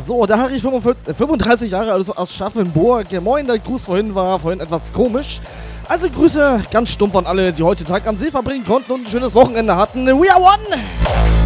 So, der Harry 35 Jahre alt aus Schaffenburg. Moin, der Gruß war vorhin etwas komisch. Also Grüße ganz stumpf an alle, die heute Tag am See verbringen konnten und ein schönes Wochenende hatten. We are one!